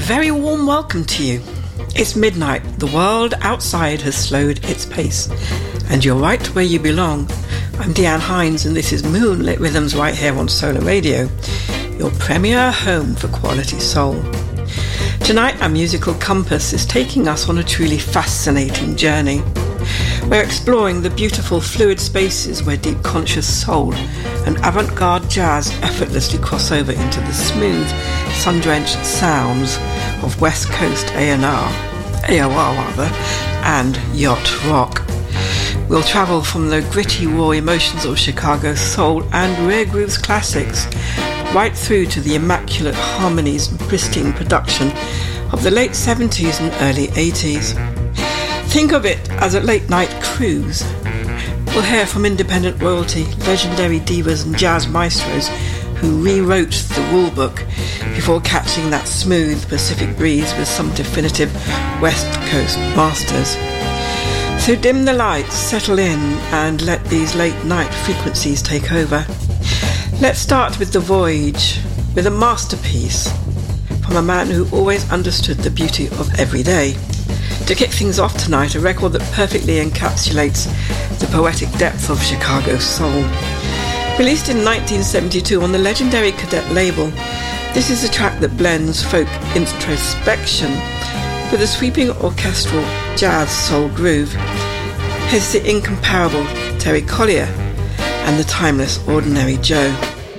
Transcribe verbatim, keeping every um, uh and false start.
very warm welcome to you. It's midnight, the world outside has slowed its pace, and you're right where you belong. I'm Deanne Hines, and this is Moonlit Rhythms right here on Solar Radio, your premier home for quality soul. Tonight, our musical compass is taking us on a truly fascinating journey. We're exploring the beautiful fluid spaces where deep conscious soul and avant-garde jazz effortlessly cross over into the smooth, sun-drenched sounds of West Coast A and R, A O R rather, and yacht rock. We'll travel from the gritty raw emotions of Chicago soul and rare grooves classics right through to the immaculate harmonies and pristine production of the late seventies and early eighties. Think of it as a late-night cruise. We'll hear from independent royalty, legendary divas and jazz maestros who rewrote the rulebook before catching that smooth Pacific breeze with some definitive West Coast masters. So dim the lights, settle in, and let these late-night frequencies take over. Let's start with The Voyage, with a masterpiece from a man who always understood the beauty of every day. To kick things off tonight, a record that perfectly encapsulates the poetic depth of Chicago soul. Released in nineteen seventy-two on the legendary Cadet label, this is a track that blends folk introspection with a sweeping orchestral jazz soul groove. Here's the incomparable Terry Collier and the timeless Ordinary Joe.